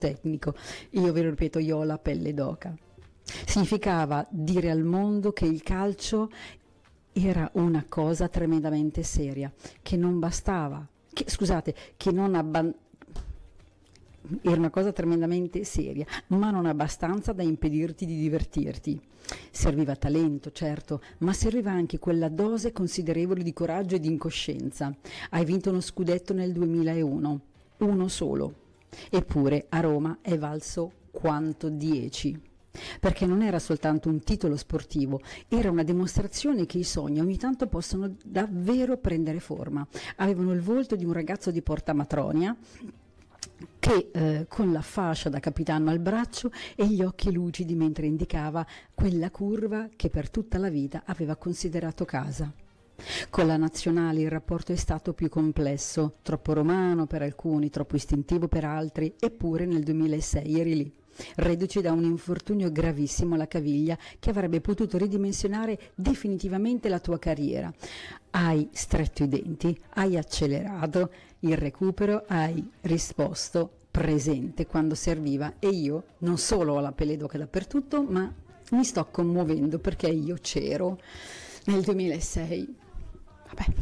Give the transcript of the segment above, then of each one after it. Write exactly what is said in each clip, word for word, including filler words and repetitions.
tecnico. Io ve lo ripeto, io ho la pelle d'oca. Significava dire al mondo che il calcio era una cosa tremendamente seria, che non bastava, che, scusate, che non abban- era una cosa tremendamente seria, ma non abbastanza da impedirti di divertirti. Serviva talento, certo, ma serviva anche quella dose considerevole di coraggio e di incoscienza. Hai vinto uno scudetto nel duemilauno, uno solo, eppure a Roma è valso quanto dieci. Perché non era soltanto un titolo sportivo, era una dimostrazione che i sogni ogni tanto possono davvero prendere forma. Avevano il volto di un ragazzo di Porta Matronia che eh, con la fascia da capitano al braccio e gli occhi lucidi mentre indicava quella curva che per tutta la vita aveva considerato casa. Con la nazionale il rapporto è stato più complesso, troppo romano per alcuni, troppo istintivo per altri, eppure nel duemilasei eri lì, reduce da un infortunio gravissimo alla caviglia che avrebbe potuto ridimensionare definitivamente la tua carriera. Hai stretto i denti, hai accelerato il recupero, hai risposto presente quando serviva, e io non solo ho la pelle d'oca dappertutto, ma mi sto commuovendo perché io c'ero nel duemilasei. Vabbè.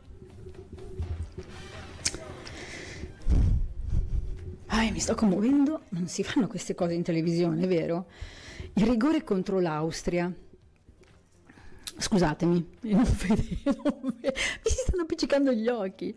Ah, mi sto commuovendo, non si fanno queste cose in televisione, vero? Il rigore contro l'Austria. Scusatemi, non vedo, non vedo, mi si stanno appiccicando gli occhi.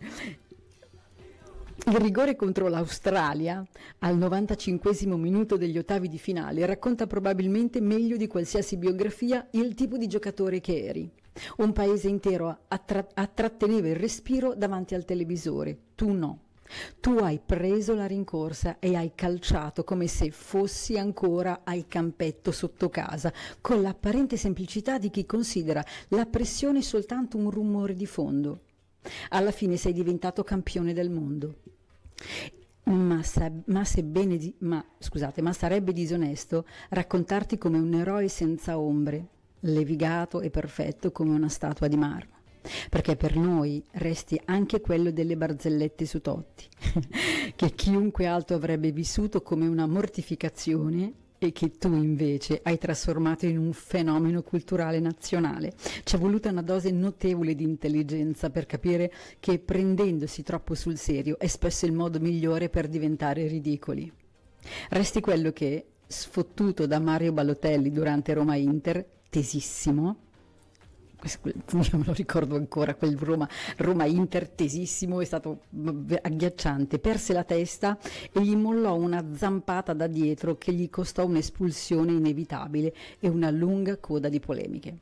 Il rigore contro l'Australia al novantacinquesimo minuto degli ottavi di finale racconta probabilmente meglio di qualsiasi biografia il tipo di giocatore che eri. Un paese intero attra- attratteneva il respiro davanti al televisore, tu no. Tu hai preso la rincorsa e hai calciato come se fossi ancora al campetto sotto casa, con l'apparente semplicità di chi considera la pressione soltanto un rumore di fondo. Alla fine sei diventato campione del mondo. Ma, sa- ma, sebbene di- ma, scusate, ma sarebbe disonesto raccontarti come un eroe senza ombre, levigato e perfetto come una statua di marmo. Perché per noi resti anche quello delle barzellette su Totti, che chiunque altro avrebbe vissuto come una mortificazione e che tu invece hai trasformato in un fenomeno culturale nazionale. C'è voluta una dose notevole di intelligenza per capire che prendendosi troppo sul serio è spesso il modo migliore per diventare ridicoli. Resti quello che, sfottuto da Mario Balotelli durante Roma Inter, tesissimo, io me lo ricordo ancora, quel Roma, Roma Inter tesissimo, è stato agghiacciante, perse la testa e gli mollò una zampata da dietro che gli costò un'espulsione inevitabile e una lunga coda di polemiche.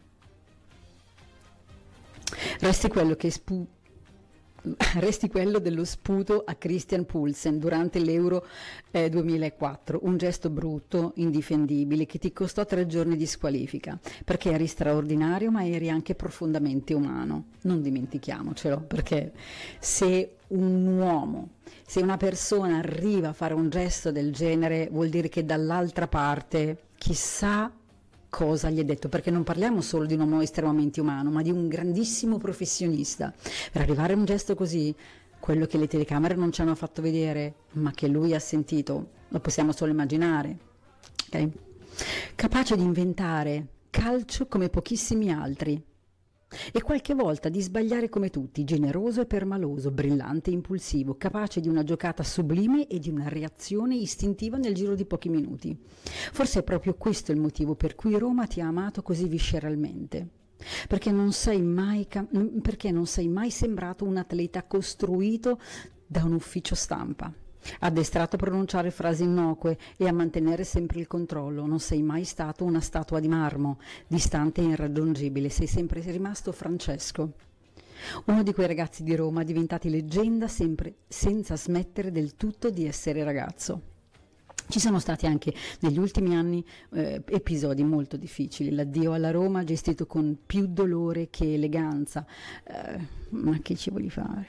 Resti quello che spu- Resti quello dello sputo a Christian Poulsen durante l'Euro eh, duemilaquattro, un gesto brutto, indifendibile, che ti costò tre giorni di squalifica, perché eri straordinario ma eri anche profondamente umano, non dimentichiamocelo, perché se un uomo, se una persona arriva a fare un gesto del genere vuol dire che dall'altra parte chissà cosa gli è detto, perché non parliamo solo di un uomo estremamente umano, ma di un grandissimo professionista. Per arrivare a un gesto così, quello che le telecamere non ci hanno fatto vedere, ma che lui ha sentito, lo possiamo solo immaginare. Okay? Capace di inventare calcio come pochissimi altri, e qualche volta di sbagliare come tutti, generoso e permaloso, brillante e impulsivo, capace di una giocata sublime e di una reazione istintiva nel giro di pochi minuti. Forse è proprio questo il motivo per cui Roma ti ha amato così visceralmente, perché non sei mai, perché non sei mai sembrato un atleta costruito da un ufficio stampa, addestrato a pronunciare frasi innocue e a mantenere sempre il controllo. Non sei mai stato una statua di marmo, distante e irraggiungibile, sei sempre rimasto Francesco, uno di quei ragazzi di Roma diventati leggenda sempre senza smettere del tutto di essere ragazzo. Ci sono stati anche negli ultimi anni eh, episodi molto difficili, l'addio alla Roma gestito con più dolore che eleganza, eh, ma che ci volevi fare?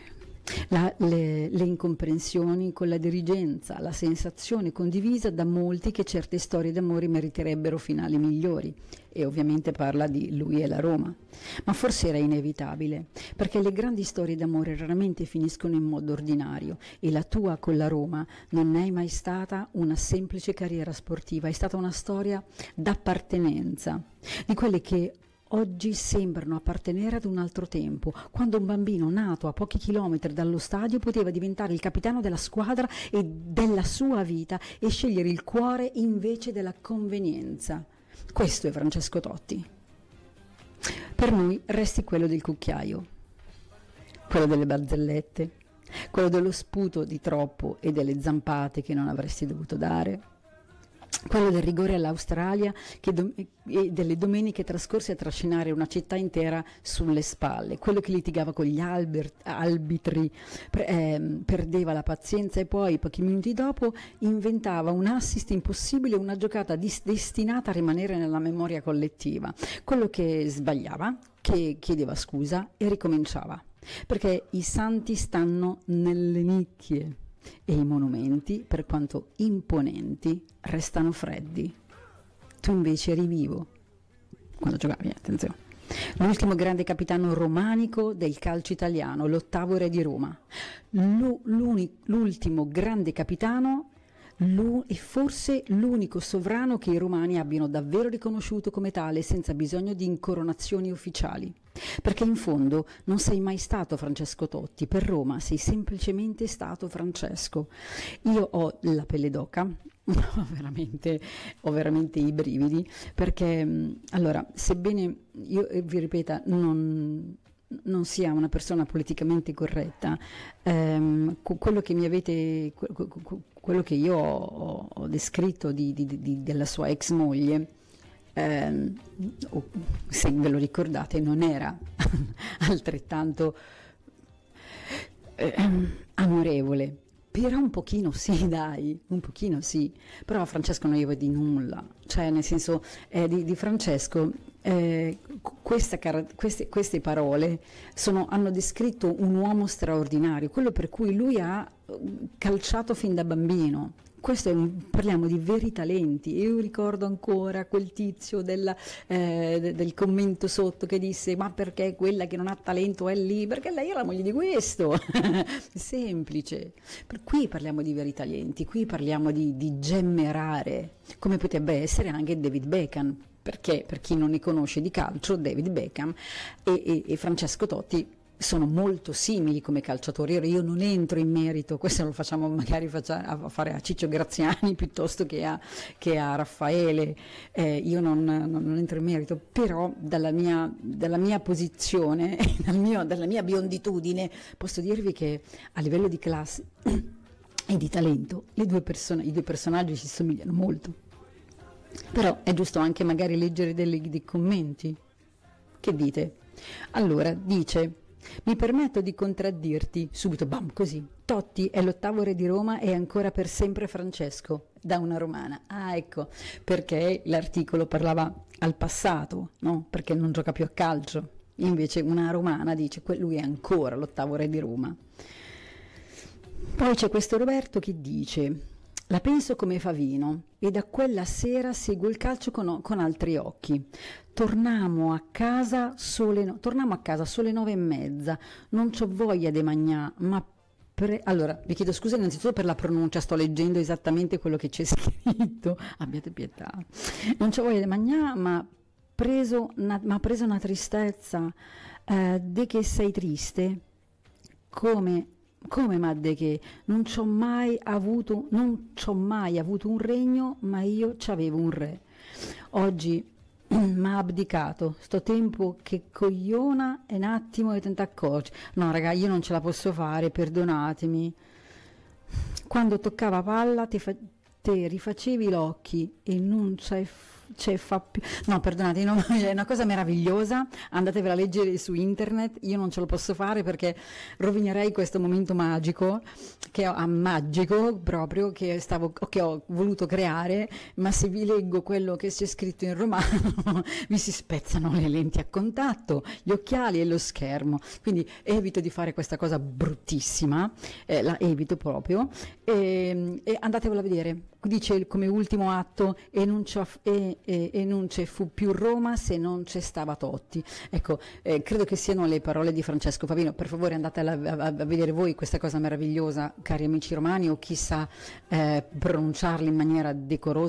La, le, le incomprensioni con la dirigenza, la sensazione condivisa da molti che certe storie d'amore meriterebbero finali migliori, e ovviamente parla di lui e la Roma, ma forse era inevitabile, perché le grandi storie d'amore raramente finiscono in modo ordinario, e la tua con la Roma non è mai stata una semplice carriera sportiva, è stata una storia d'appartenenza, di quelle che oggi sembrano appartenere ad un altro tempo, quando un bambino nato a pochi chilometri dallo stadio poteva diventare il capitano della squadra e della sua vita e scegliere il cuore invece della convenienza. Questo è Francesco Totti. Per noi resti quello del cucchiaio, quello delle barzellette, quello dello sputo di troppo e delle zampate che non avresti dovuto dare, quello del rigore all'Australia che do- e delle domeniche trascorse a trascinare una città intera sulle spalle, quello che litigava con gli albert- arbitri, pre- ehm, perdeva la pazienza e poi, pochi minuti dopo, inventava un assist impossibile, una giocata dis- destinata a rimanere nella memoria collettiva, quello che sbagliava, che chiedeva scusa e ricominciava, perché i santi stanno nelle nicchie e i monumenti, per quanto imponenti, restano freddi. Tu invece eri vivo quando giocavi, attenzione. L'ultimo grande capitano romanico del calcio italiano, l'ottavo re di Roma. L'u- l'ultimo grande capitano Lu- e forse l'unico sovrano che i romani abbiano davvero riconosciuto come tale senza bisogno di incoronazioni ufficiali. Perché in fondo non sei mai stato Francesco Totti, per Roma sei semplicemente stato Francesco. Io ho la pelle d'oca, ho veramente, ho veramente i brividi, perché allora, sebbene io vi ripeta, non... non sia una persona politicamente corretta, ehm, quello che mi avete, quello che io ho, ho descritto di, di, di, della sua ex moglie, ehm, se ve lo ricordate, non era altrettanto ehm, amorevole. Però un pochino sì, dai, un pochino sì. Però Francesco non gli vuoi di nulla, cioè nel senso eh, di, di Francesco eh, questa, queste, queste parole sono, hanno descritto un uomo straordinario, quello per cui lui ha calciato fin da bambino. Questo è un, parliamo di veri talenti. Io ricordo ancora quel tizio della, eh, del commento sotto che disse: ma perché quella che non ha talento è lì? Perché lei è la moglie di questo. Semplice. Per qui parliamo di veri talenti, qui parliamo di, di gemme rare, come potrebbe essere anche David Beckham, perché per chi non ne conosce di calcio, David Beckham e, e, e Francesco Totti sono molto simili come calciatori. Ora io non entro in merito, questo lo facciamo magari faccia, a fare a Ciccio Graziani piuttosto che a, che a Raffaele, eh, io non, non, non entro in merito, però dalla mia, dalla mia posizione, dal mio, dalla mia bionditudine, posso dirvi che a livello di classe e di talento le due persone, i due personaggi si somigliano molto. Però è giusto anche magari leggere delle, dei commenti. Che dite? Allora, dice: mi permetto di contraddirti, subito, bam, così. Totti è l'ottavo re di Roma e ancora per sempre Francesco, da una romana. Ah, ecco, perché l'articolo parlava al passato, no? Perché non gioca più a calcio. Invece una romana dice, lui è ancora l'ottavo re di Roma. Poi c'è questo Roberto che dice: la penso come Favino e da quella sera seguo il calcio con, con altri occhi. Tornamo a casa sole, no, torniamo a casa sole nove e mezza. Non c'ho voglia di magnà, ma pre- allora vi chiedo scusa innanzitutto per la pronuncia, sto leggendo esattamente quello che c'è scritto. Abbiate pietà. Non c'ho voglia di magnà, ma preso una, ma preso una tristezza. Eh, de che sei triste? Come? Come Madde che non c'ho mai avuto, non c'ho mai avuto un regno, ma io c'avevo un re. Oggi m'ha abdicato, sto tempo che cogliona e un attimo e te ne accorgi. No raga, io non ce la posso fare, perdonatemi. Quando toccava palla te, fa- te rifacevi l'occhi e non c'hai, c'è fa più, no perdonate, no, è una cosa meravigliosa, andatevela a leggere su internet, io non ce lo posso fare perché rovinerei questo momento magico, che ho, ah, magico proprio, che, stavo, che ho voluto creare, ma se vi leggo quello che c'è scritto in romano vi si spezzano le lenti a contatto, gli occhiali e lo schermo, quindi evito di fare questa cosa bruttissima, eh, la evito proprio, e, e andatevela a vedere. Dice come ultimo atto: e non, e, e, e non c'è fu più Roma se non c'è stava Totti. Ecco, eh, credo che siano le parole di Francesco Favino. Per favore andate a, a, a vedere voi questa cosa meravigliosa, cari amici romani, o chi sa eh, pronunciarli in maniera decorosa.